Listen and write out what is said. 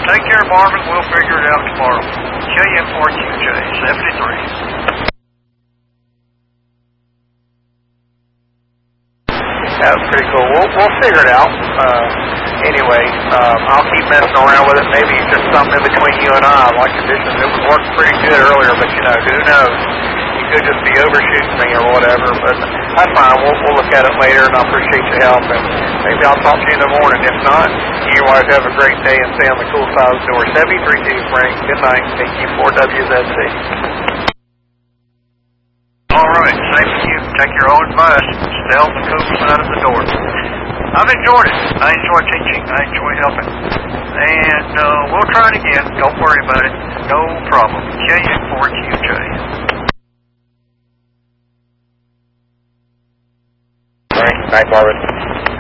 Take care, Marvin. We'll figure it out tomorrow. KM4QJ 73. That was pretty cool. We'll figure it out. Anyway, I'll keep messing around with it. Maybe it's just something in between you and I. Like conditions, it was working pretty good earlier, but you know, who knows? You could just be overshooting me or whatever. But that's fine. We'll look at it later, and I appreciate your help. And maybe I'll talk to you in the morning. If not, you guys have a great day and stay on the cool side of the door. 73-2, Frank. Good night. Thank you for WZC. All right, same to you. Take your own advice. Stay on the cool side of the door. I've enjoyed it. I enjoy teaching. I enjoy helping. And we'll try it again. Don't worry about it. No problem. KM4QJ. All right, Marvin.